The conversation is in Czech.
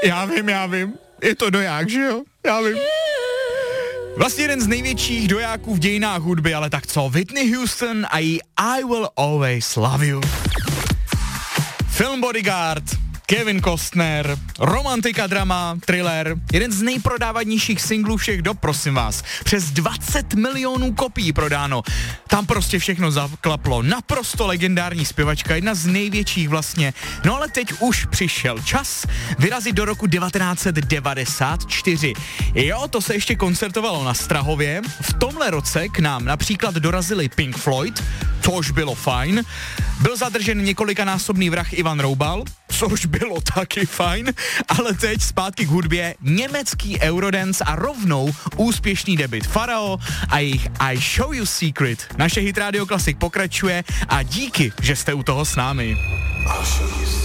Já vím. Je to doják, že jo? Já vím. Vlastně jeden z největších dojáků v dějinách hudby, ale tak co? Whitney Houston a její I Will Always Love You. Film Bodyguard, Kevin Costner, romantika, drama, thriller, jeden z nejprodávanějších singlů všech dob, prosím vás. Přes 20 milionů kopií prodáno. Tam prostě všechno zaklaplo. Naprosto legendární zpěvačka, jedna z největších vlastně. No ale teď už přišel čas vyrazit do roku 1994. Jo, to se ještě koncertovalo na Strahově. V tomhle roce k nám například dorazili Pink Floyd, což bylo fajn. Byl zadržen několikanásobný vrah Ivan Roubal, což bylo taky fajn, ale teď zpátky k hudbě, německý Eurodance a rovnou úspěšný debut Pharao a jejich I Show You Secret. Naše Hit Radio Classic pokračuje a díky, že jste u toho s námi. I'll show you